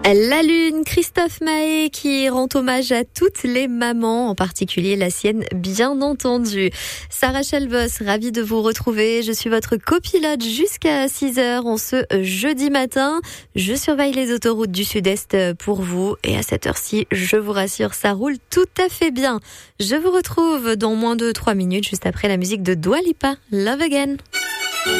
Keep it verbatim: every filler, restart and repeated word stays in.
La Lune, Christophe Maé qui rend hommage à toutes les mamans, en particulier la sienne bien entendu. Sarah Chalbos, ravie de vous retrouver. Je suis votre copilote jusqu'à six heures en ce jeudi matin. Je surveille les autoroutes du Sud-Est pour vous et à cette heure-ci, je vous rassure, ça roule tout à fait bien. Je vous retrouve dans moins de trois minutes juste après la musique de Dua Lipa, Love Again.